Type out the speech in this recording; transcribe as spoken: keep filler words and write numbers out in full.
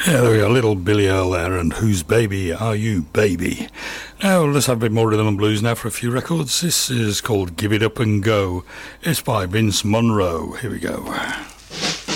Yeah, there we go. Little Billy Earl there, and Whose Baby Are You, Baby? Now, let's have a bit more rhythm and blues now for a few records. This is called Give It Up and Go. It's by Vince Monroe. Here we go.